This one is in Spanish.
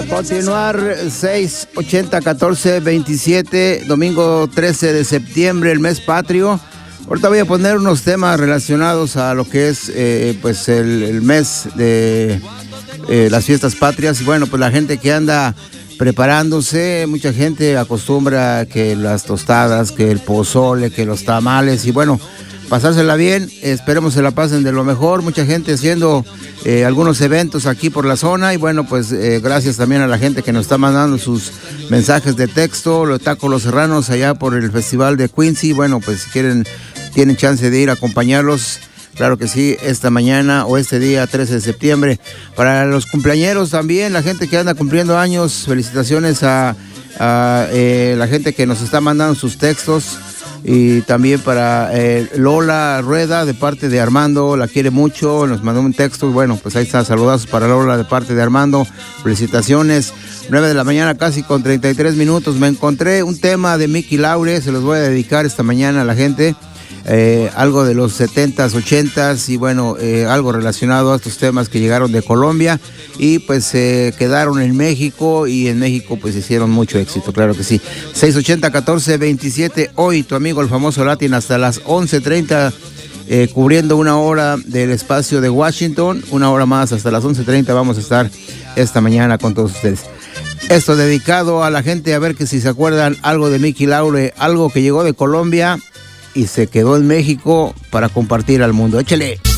Para continuar, 6/80/14/27, domingo 13 de septiembre, el mes patrio. Ahorita voy a poner unos temas relacionados a lo que es pues el mes de las fiestas patrias. Y bueno, pues la gente que anda preparándose, mucha gente acostumbra que las tostadas, que el pozole, que los tamales, y bueno, pasársela bien, esperemos se la pasen de lo mejor. Mucha gente haciendo algunos eventos aquí por la zona, y bueno, pues gracias también a la gente que nos está mandando sus mensajes de texto. Los Tacos Los Serranos allá por el Festival de Quincy, bueno, pues si quieren, tienen chance de ir a acompañarlos, claro que sí, esta mañana o este día 13 de septiembre. Para los cumpleañeros también, la gente que anda cumpliendo años, felicitaciones a la gente que nos está mandando sus textos. Y también para Lola Rueda, de parte de Armando, la quiere mucho, nos mandó un texto. Bueno, pues ahí está, saludazos para Lola de parte de Armando, felicitaciones. 9 de la mañana, casi con 33 minutos. Me encontré un tema de Mickey Laure, se los voy a dedicar esta mañana a la gente. Algo de los 70s, 80s, y bueno, algo relacionado a estos temas que llegaron de Colombia y pues quedaron en México, y en México pues hicieron mucho éxito, claro que sí. 6/80/14/27, hoy tu amigo el famoso Latin hasta las 11:30, cubriendo una hora del espacio de Washington, una hora más hasta las 11:30 vamos a estar esta mañana con todos ustedes. Esto dedicado a la gente, a ver que si se acuerdan algo de Mickey Laure, algo que llegó de Colombia y se quedó en México para compartir al mundo. Échale.